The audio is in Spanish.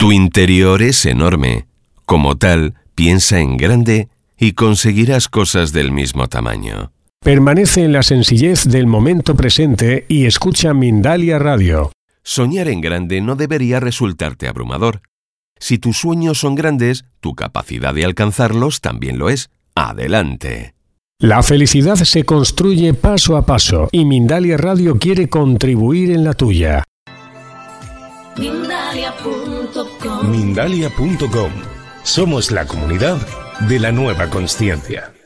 Tu interior es enorme. Como tal, piensa en grande y conseguirás cosas del mismo tamaño. Permanece en la sencillez del momento presente y escucha Mindalia Radio. Soñar en grande no debería resultarte abrumador. Si tus sueños son grandes, tu capacidad de alcanzarlos también lo es. ¡Adelante! La felicidad se construye paso a paso y Mindalia Radio quiere contribuir en la tuya. Mindalia.com. Somos la comunidad de la nueva consciencia.